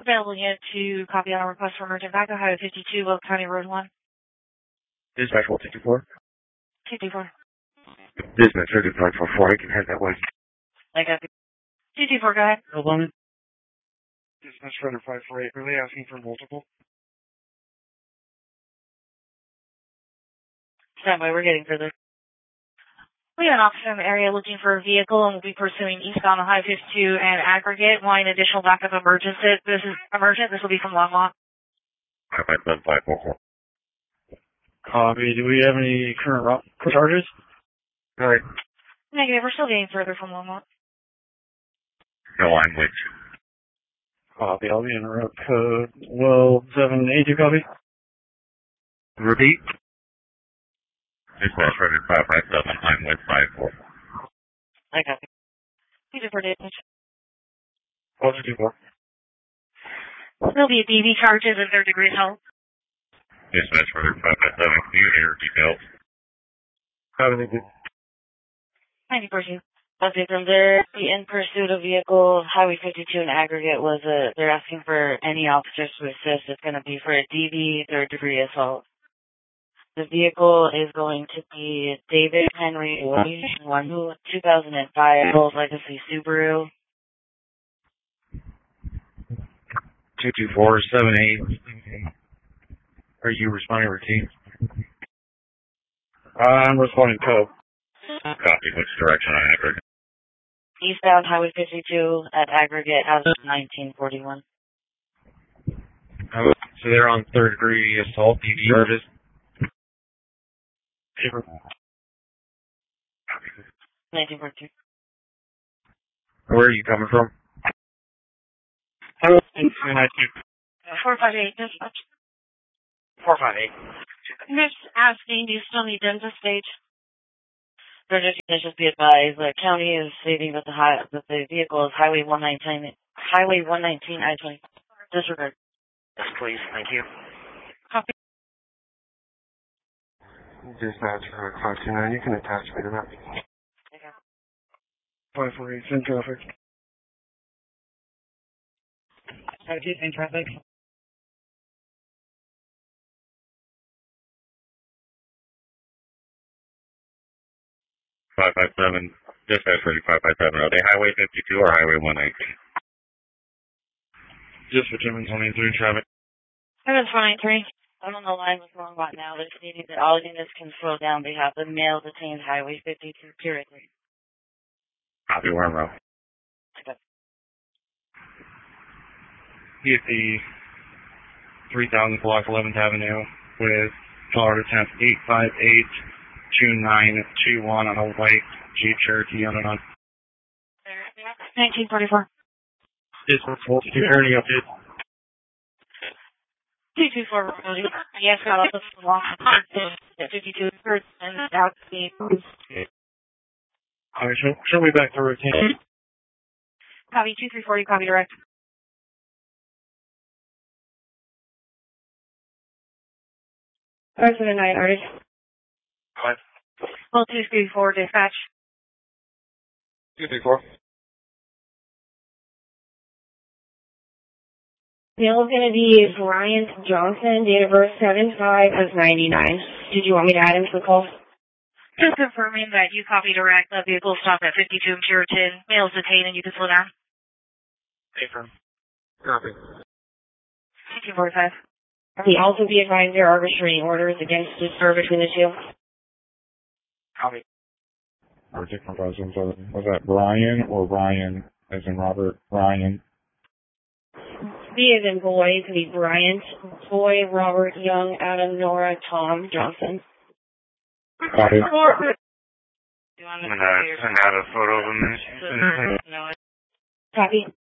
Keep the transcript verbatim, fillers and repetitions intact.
Available yet to copy on a request for emergent backup, Highway fifty-two, Will County Road one. Dispatch one fifty-four. two two four. Dispatch thirty-five four four, I can head that way. I got it. two two four, go ahead. Hold on. Dispatch thirty-five four eight, really asking for multiple? Stand by, we're getting further. We have an officer in the area looking for a vehicle and will be pursuing eastbound on Highway fifty-two and aggregate, wanting additional backup emergency. This is emergent. This will be from Longmont. five five seven five four four. Copy. Do we have any current route charges? All right. Negative. We're still getting further from Longmont. No, I'm with you. Copy. I'll be in route code well seven eight two. Copy. Repeat. Dispatch ready five five seven. I'm with five four. I got it. two two four damage. one two four. There'll be a D V charges and third degree assault. Dispatch ready five five seven. Can you hear details? Copy. ninety-four two. Okay, from there, the in pursuit of vehicle, Highway fifty-two in aggregate was a, they're asking for any officers to assist. It's going to be for a D V, third degree assault. The vehicle is going to be David Henry Boyd, one who, two thousand five, Old Legacy Subaru. two two four seven eight. Are you responding routine? I'm responding code. Copy. Which direction on aggregate? Eastbound Highway fifty-two at aggregate as of nineteen forty-one. Oh, so they're on third degree assault D V charges? nineteen forty-two. Where are you coming from? four five eight, dispatch. four five eight. Just asking, do you still need dental stage? Just, just be advised, the county is stating that the high, that the vehicle is Highway one nineteen, Highway one nineteen I twenty. Disregard. Yes, please. Thank you. Copy. Dispatch for five two nine. You can attach me to that. Okay. five four eight, in traffic. five two in traffic. five five seven. Dispatch ready five five seven. Are they Highway fifty-two or Highway one nineteen? Just for Timmons one eighty-three traffic. Timmons one eighty-three. I'm on the line with Longmont now. They're stating that all units can slow down. They have the male detained Highway fifty-two periodically. Copy, where I'm at. Okay. He at the three thousand block eleventh Avenue with Florida temp eight five eight two nine two one on a white Jeep Cherokee on and on. nineteen forty-four. Dispatch multitude earning update. two two four. Yes, got all the long fifty-two and out the. Alright, show, show me back to routine. Copy two three forty, copy direct. Resident nine artist. Five. Well, two three four dispatch. Two three four. Bill is going to be Brian Johnson, date of birth seven five of ninety-nine. Did you want me to add him to the call? Just confirming that you copy direct. The vehicle stopped at fifty-two in Puritan. Male's detained and you can slow down. Affirm. Copy. two forty-five. He also be advised there are restraining orders against the service between the two. Copy. Was that Brian or Ryan, as in Robert? Ryan. B as in boy, it could be Bryant, Boy, Robert, Young, Adam, Nora, Tom, Johnson. Copy. Do you want to send out a photo of him? No. Copy.